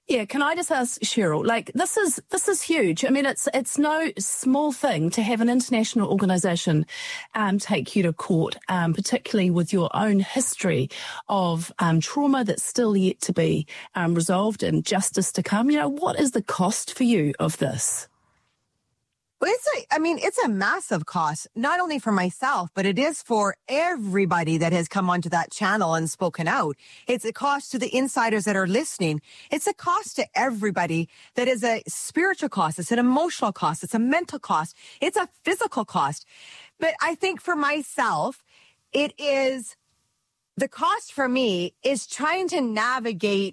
Yeah, can I just ask Cheryl, like this is huge. I mean, it's no small thing to have an international organisation take you to court, particularly with your own history of trauma that's still yet to be resolved and justice to come. You know, what is the cost for you of this? Well, it's a massive cost, not only for myself, but it is for everybody that has come onto that channel and spoken out. It's a cost to the insiders that are listening. It's a cost to everybody. That is a spiritual cost. It's an emotional cost. It's a mental cost. It's a physical cost. But I think for myself, it is the cost for me is trying to navigate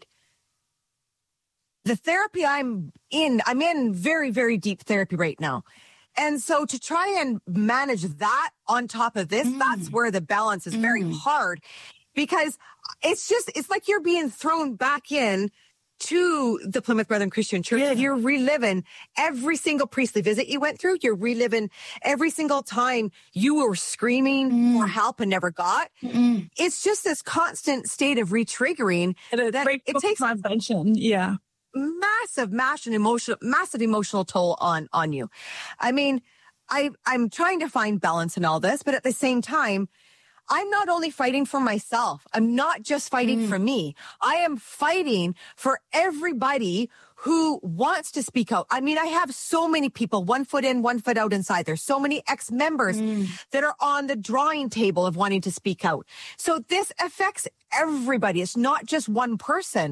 the therapy I'm in very, very deep therapy right now. And so to try and manage that on top of this, that's where the balance is very hard, because it's like you're being thrown back in to the Plymouth Brethren Christian Church. Yeah. You're reliving every single priestly visit you went through. You're reliving every single time you were screaming for help and never got. It's just this constant state of re-triggering that it takes attention. Yeah. Massive emotional toll on you. I mean, I'm trying to find balance in all this, but at the same time, I'm not only fighting for myself. I'm not just fighting for me. I am fighting for everybody who wants to speak out. I mean, I have so many people, 1 foot in, 1 foot out inside. There's so many ex-members that are on the drawing table of wanting to speak out. So this affects everybody. It's not just one person.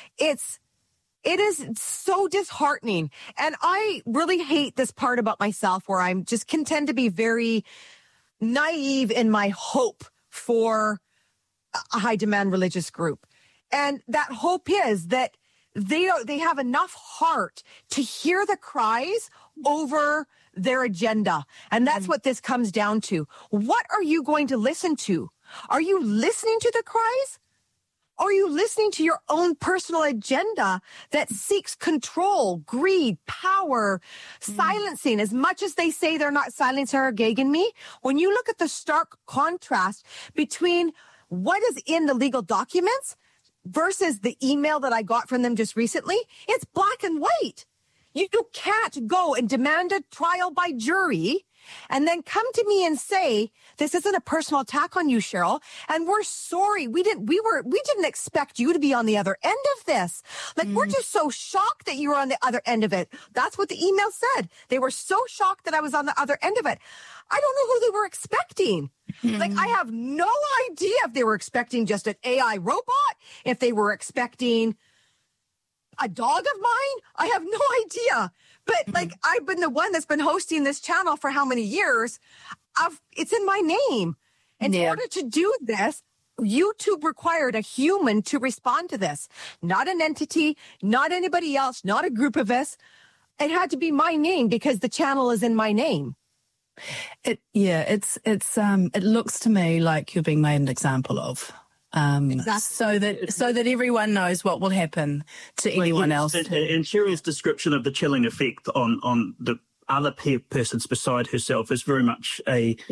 It is so disheartening. And I really hate this part about myself where I'm just content to be very naive in my hope for a high demand religious group. And that hope is that they have enough heart to hear the cries over their agenda. And that's what this comes down to. What are you going to listen to? Are you listening to the cries? Or are you listening to your own personal agenda that seeks control, greed, power, silencing? As much as they say they're not silencing Sarah Geoghegan me, when you look at the stark contrast between what is in the legal documents versus the email that I got from them just recently, it's black and white. You can't go and demand a trial by jury and then come to me and say, this isn't a personal attack on you, Cheryl, and we're sorry. We didn't expect you to be on the other end of this. Like, we're just so shocked that you were on the other end of it. That's what the email said. They were so shocked that I was on the other end of it. I don't know who they were expecting. Like, I have no idea if they were expecting just an AI robot, if they were expecting a dog of mine. I have no idea. But like, I've been the one that's been hosting this channel for how many years? It's in my name. And in order to do this, YouTube required a human to respond to this. Not an entity, not anybody else, not a group of us. It had to be my name because the channel is in my name. It looks to me like you're being made an example of. Exactly. so that everyone knows what will happen to anyone else. And Cheryl's description of the chilling effect on the other persons beside herself is very much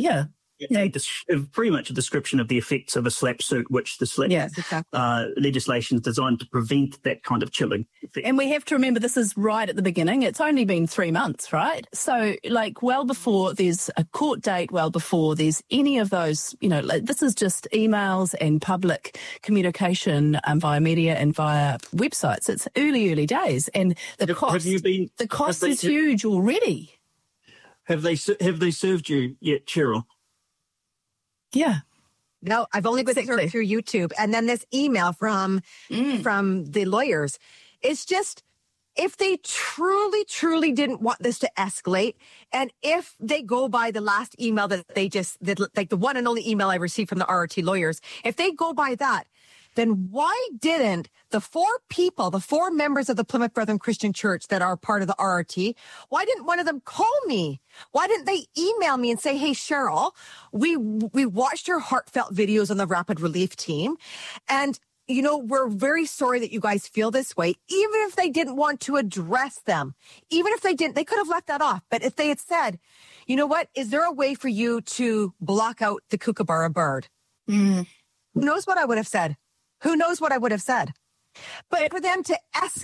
pretty much a description of the effects of a SLAPP suit, which the SLAPP legislation is designed to prevent that kind of chilling effect. And we have to remember this is right at the beginning. It's only been 3 months, right? So, like, well before there's a court date, well before there's any of those, this is just emails and public communication via media and via websites. It's early days, and the cost is huge already. Have they served you yet, Cheryl? Yeah. No, I've only been through YouTube. And then this email from the lawyers. It's just, if they truly, truly didn't want this to escalate, and if they go by the last email that like the one and only email I received from the RRT lawyers, if they go by that, then why didn't the 4 members of the Plymouth Brethren Christian Church that are part of the RRT, why didn't one of them call me? Why didn't they email me and say, hey, Cheryl, we watched your heartfelt videos on the Rapid Relief team, and we're very sorry that you guys feel this way. Even if they didn't want to address them, even if they didn't, they could have left that off. But if they had said, you know what, is there a way for you to block out the kookaburra bird? Who knows what I would have said? Who knows what I would have said? But for them to